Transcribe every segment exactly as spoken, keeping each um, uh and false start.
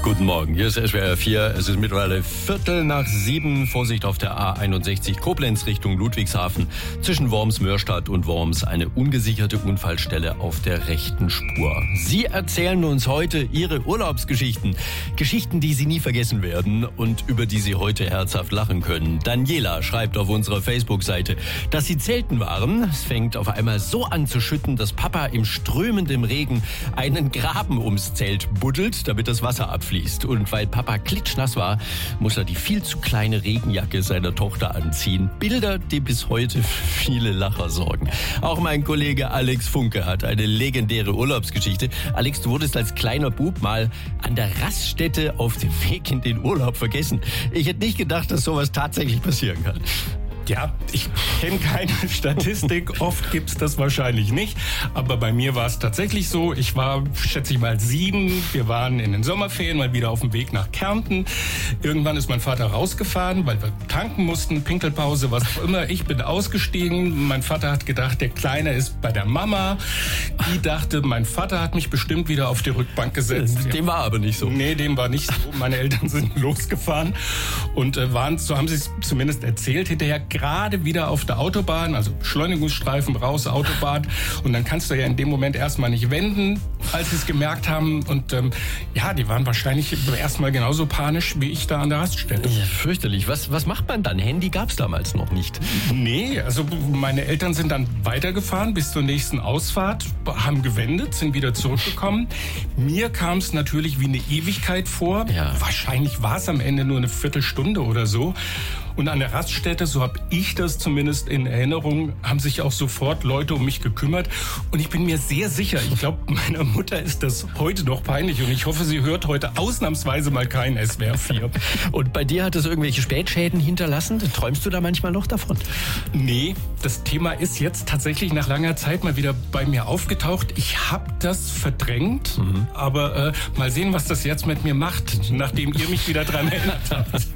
Guten Morgen, hier ist S W R vier. Es ist mittlerweile Viertel nach sieben. Vorsicht auf der A einundsechzig Koblenz Richtung Ludwigshafen. Zwischen Worms-Mörstadt und Worms eine ungesicherte Unfallstelle auf der rechten Spur. Sie erzählen uns heute Ihre Urlaubsgeschichten. Geschichten, die Sie nie vergessen werden und über die Sie heute herzhaft lachen können. Daniela schreibt auf unserer Facebook-Seite, dass sie zelten waren. Es fängt auf einmal so an zu schütten, dass Papa im strömenden Regen einen Graben ums Zelt buddelt, damit das Wasser abfließt. Und weil Papa klitschnass war, muss er die viel zu kleine Regenjacke seiner Tochter anziehen. Bilder, die bis heute für viele Lacher sorgen. Auch mein Kollege Alex Funke hat eine legendäre Urlaubsgeschichte. Alex, du wurdest als kleiner Bub mal an der Raststätte auf dem Weg in den Urlaub vergessen. Ich hätte nicht gedacht, dass sowas tatsächlich passieren kann. Ja, ich kenne keine Statistik, oft gibt's das wahrscheinlich nicht, aber bei mir war es tatsächlich so, ich war, schätze ich mal, sieben, wir waren in den Sommerferien mal wieder auf dem Weg nach Kärnten, irgendwann ist mein Vater rausgefahren, weil wir tanken mussten, Pinkelpause, was auch immer, ich bin ausgestiegen, mein Vater hat gedacht, der Kleine ist bei der Mama, die dachte, mein Vater hat mich bestimmt wieder auf die Rückbank gesetzt. Dem war aber nicht so. Nee, dem war nicht so, meine Eltern sind losgefahren und äh, waren, so haben sie es zumindest erzählt, hinterher gerade wieder auf der Autobahn, also Beschleunigungsstreifen raus, Autobahn. Und dann kannst du ja in dem Moment erstmal nicht wenden, als sie es gemerkt haben. Und ähm, ja, die waren wahrscheinlich erstmal genauso panisch wie ich da an der Raststätte. Ja, fürchterlich. Was, was macht man dann? Handy gab es damals noch nicht. Nee, also meine Eltern sind dann weitergefahren bis zur nächsten Ausfahrt, haben gewendet, sind wieder zurückgekommen. Mir kam es natürlich wie eine Ewigkeit vor. Ja. Wahrscheinlich war es am Ende nur eine Viertelstunde oder so. Und an der Raststätte, so habe ich das zumindest in Erinnerung, haben sich auch sofort Leute um mich gekümmert. Und ich bin mir sehr sicher, ich glaube, meiner Mutter ist das heute noch peinlich. Und ich hoffe, sie hört heute ausnahmsweise mal kein S W R vier. Und bei dir hat es irgendwelche Spätschäden hinterlassen? Träumst du da manchmal noch davon? Nee, das Thema ist jetzt tatsächlich nach langer Zeit mal wieder bei mir aufgetaucht. Ich habe das verdrängt, mhm. aber äh, mal sehen, was das jetzt mit mir macht, nachdem ihr mich wieder dran erinnert habt.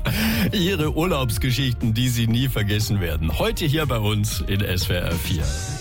Ihre Urlaubsgeschichten, die Sie nie vergessen werden. Heute hier bei uns in S W R vier.